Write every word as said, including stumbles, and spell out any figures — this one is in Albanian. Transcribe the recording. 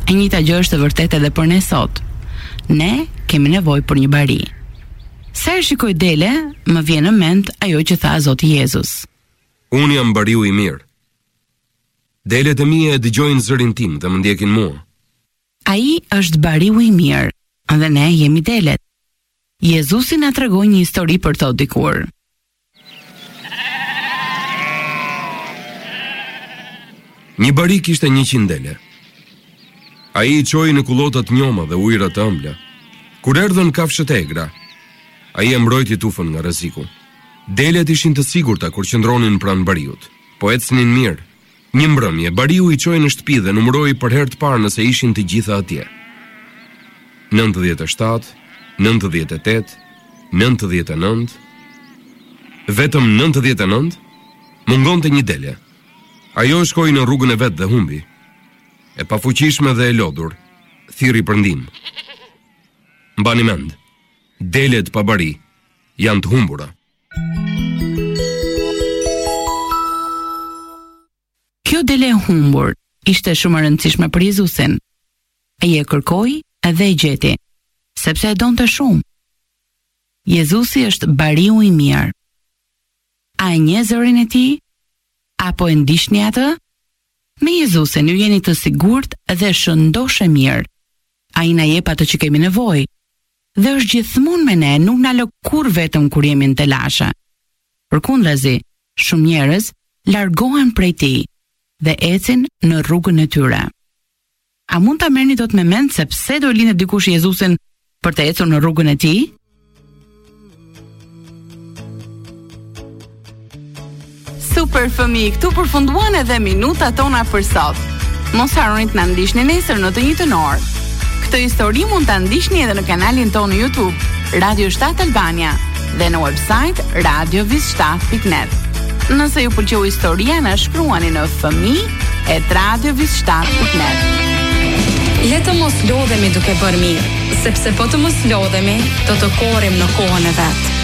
E njëjta gjë është e vërtetë edhe për ne sot. Ne kemi nevojë për një bari. Sa e shikoj Dele, më vjen në mend ajo që tha Zoti Jezus. Unë jam bariu i mirë. Delet e mia e dëgjojnë zërin tim dhe më ndjekin mua. Ai është bariu i mirë, dhe ne jemi delet. Jezusi na tregoi një histori për to dikur. Një bari kishte njëqind dele. Ai i çoi në kullotat njoma dhe ujëra të ëmbla. Kur erdhën kafshët e egra, ai e mbrojti tufën nga rreziku. Delet ishin të sigurta kur qëndronin pranë bariut, po ecnin mirë. Një mbrëmje, bariu i çoi në shtëpi dhe numëroi për herë të parë nëse ishin të gjitha atje. nëntëdhjetë e shtatë, nëntëdhjetë e tetë, nëntëdhjetë e nëntë. Vetëm nëntëdhjetë e nëntë mungonte një dele. Ajo shkoi në rrugën e vet dhe humbi. E pafuqishme dhe e lodhur, thirri për ndihmë. Mbani mend, delet pa bari janë të humbura. Kjo dele e humbur ishte shumë e rëndësishme për Jezusin. Ai e kërkoi edhe e gjeti, sepse e donte shumë. Jezusi është bariu i mirë. A e njeh zërin e tij? Apo e ndiqni atë? Me Jezusin ju jeni të sigurt dhe shëndoshë mirë. Ai na jep atë që kemi nevojë. Dhe është gjithmonë me ne, nuk na lë kur vetëm kur jemi në telashe. Përkundrazi, shumë njerëz largohen prej tij dhe ecin në rrugën e tyre. A mund ta merrni dot me mend se pse do lindë dikush Jezusin për të ecur në rrugën e tij? Super fëmijë, këtu përfunduan edhe minutat tona për sot. Mos harroni të na ndiqni nesër në të njëjtën orë. Këtë histori mund ta ndiqni edhe në kanalin tonë në YouTube, Radio shtat Albania, dhe në website radio vis shtat pikë net. Nëse ju pëlqeu historia, na shkruani në fëmijë et radio vis shtat pikë net. Le të mos lodhemi duke bërë mirë, sepse po të mos lodhemi, do të korrim në kohën e vet.